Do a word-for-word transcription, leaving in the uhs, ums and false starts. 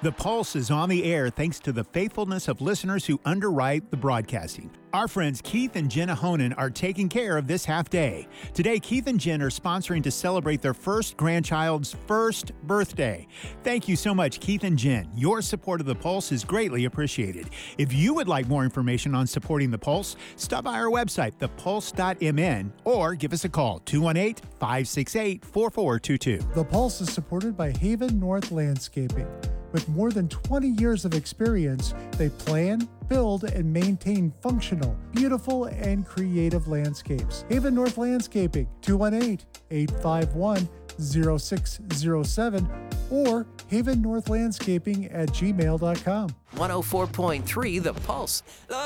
The Pulse is on the air thanks to the faithfulness of listeners who underwrite the broadcasting. Our friends Keith and Jenna Honan are taking care of this half day. Today, Keith and Jen are sponsoring to celebrate their first grandchild's first birthday. Thank you so much, Keith and Jen. Your support of The Pulse is greatly appreciated. If you would like more information on supporting The Pulse, stop by our website, the pulse dot m n, or give us a call, two one eight, five six eight, four four two two. The Pulse is supported by Haven North Landscaping. With more than twenty years of experience, they plan, build, and maintain functional, beautiful, and creative landscapes. Haven North Landscaping, two one eight, eight five one, zero six zero seven, or haven north landscaping at gmail dot com. one oh four point three The Pulse.